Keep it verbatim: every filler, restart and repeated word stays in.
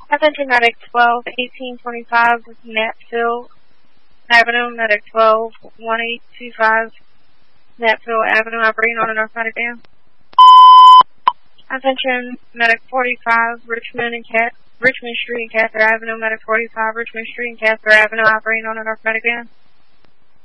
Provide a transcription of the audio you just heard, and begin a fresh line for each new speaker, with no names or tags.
Attention Medic twelve eighteen twenty-five, Natfield Avenue, Medic twelve eighteen twenty-five, Natfield Avenue, operating on a narcotic van. Attention Medic forty-five, Richmond and Cat Richmond Street and Cather Avenue, Medic forty-five, Richmond Street and Cather Avenue, operating on a narcotic van.